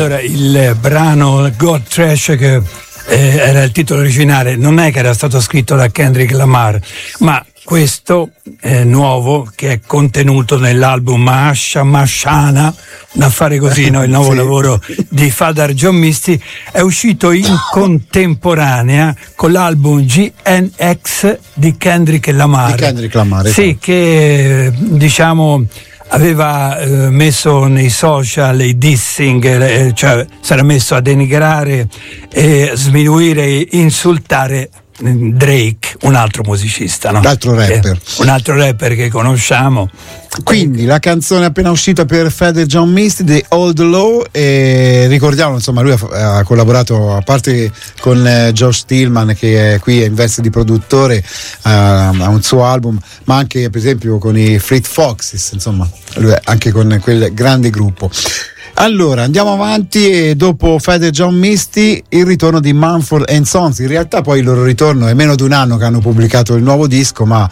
Allora, il brano God Trash, che era il titolo originale, non è che era stato scritto da Kendrick Lamar, ma questo nuovo, che è contenuto nell'album Mashana, un affare così, no? Il nuovo lavoro di Father John Misty, è uscito in contemporanea con l'album GNX di Kendrick Lamar. Sì, che diciamo aveva messo nei social i dissing, cioè si era messo a denigrare, sminuire, insultare Drake, un altro musicista, no? Un altro rapper che conosciamo. Quindi la canzone appena uscita per Father John Misty, The Old Law, e ricordiamo, insomma, lui ha collaborato, a parte con Josh Stillman, che è qui in veste di produttore, a un suo album, ma anche per esempio con i Fleet Foxes, insomma, lui è anche con quel grande gruppo. Allora andiamo avanti, e dopo Father John Misty il ritorno di Mumford & Sons. In realtà poi il loro ritorno è meno di un anno che hanno pubblicato il nuovo disco, ma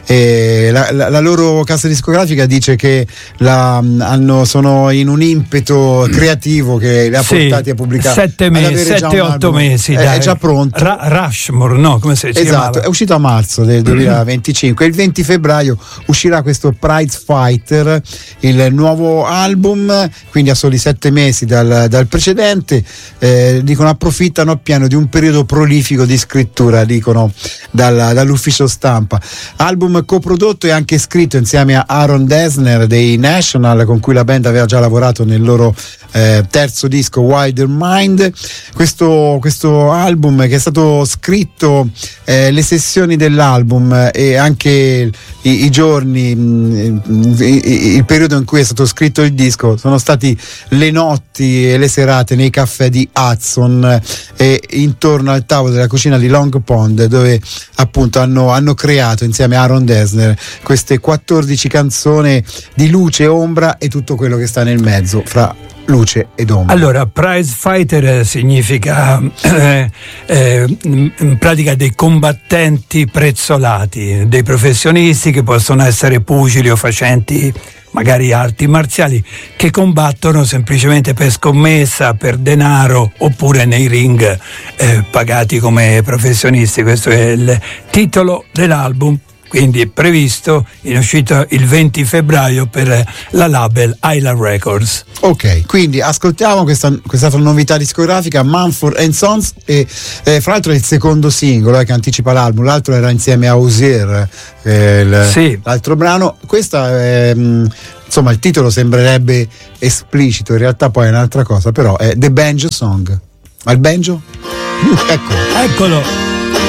la loro casa discografica dice che sono in un impeto creativo che li ha portati a pubblicare 7-8 mesi, è già pronto. Rushmore, no? Come si chiamava? Esatto, è uscito a marzo del 2025. Il 20 febbraio uscirà questo Prize Fighter, il nuovo album, quindi a soli 7 mesi dal precedente. Dicono approfittano appieno di un periodo prolifico di scrittura, dicono dall'ufficio stampa. Album coprodotto e anche scritto insieme a Aaron Dessner dei National, con cui la band aveva già lavorato nel loro terzo disco Wider Mind. Questo album, che è stato scritto, le sessioni dell'album e anche i giorni, il periodo in cui è stato scritto il disco, sono stati le notti e le serate nei caffè di Hudson e intorno al tavolo della cucina di Long Pond, dove appunto hanno creato insieme a Aaron Dessner queste 14 canzoni di luce, ombra e tutto quello che sta nel mezzo fra luce ed ombra. Allora, prize fighter significa in pratica dei combattenti prezzolati, dei professionisti che possono essere pugili o facenti magari arti marziali, che combattono semplicemente per scommessa, per denaro, oppure nei ring pagati come professionisti. Questo è il titolo dell'album, quindi è previsto in uscita il 20 febbraio per la label Island Records. Ok, quindi ascoltiamo questa novità discografica, Mumford & Sons, e fra l'altro è il secondo singolo che anticipa l'album. L'altro era insieme a Osier, l'altro brano. Questa insomma, il titolo sembrerebbe esplicito, in realtà poi è un'altra cosa, però è The Banjo Song. Ma il banjo? Eccolo.